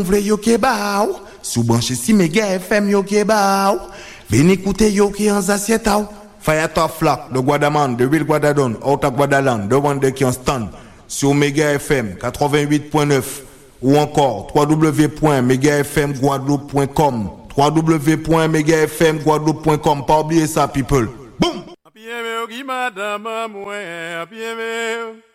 nous vle yo ke ba ou. Sous branché si Mega FM yo ke ba ou. Venez écouter yo ki en assiette ou. Fire Top Flock de Guadaman, de Ville Guadadon, out of Guadaland, de Wande qui en stand. Sur Mega FM 88.9 ou encore www.megafmguadeloupe.com www.megafmguadeloupe.com. Pas oublier ça, people. Boom!